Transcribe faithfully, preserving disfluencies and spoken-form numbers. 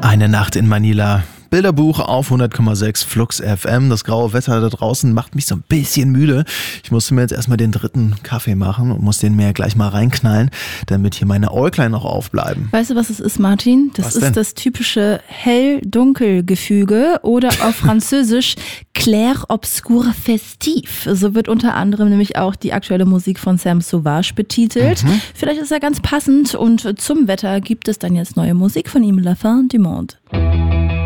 Eine Nacht in Manila. Bilderbuch auf hundert Komma sechs Flux F M. Das graue Wetter da draußen macht mich so ein bisschen müde. Ich musste mir jetzt erstmal den dritten Kaffee machen und muss den mir gleich mal reinknallen, damit hier meine Äuglein noch aufbleiben. Weißt du, was es ist, Martin? Das Was ist denn? das typische Hell-Dunkel-Gefüge oder auf Französisch Clair-Obscur-Festif. So wird unter anderem nämlich auch die aktuelle Musik von Sam Sauvage betitelt. Mhm. Vielleicht ist er ganz passend und zum Wetter gibt es dann jetzt neue Musik von ihm, La Fin du Monde.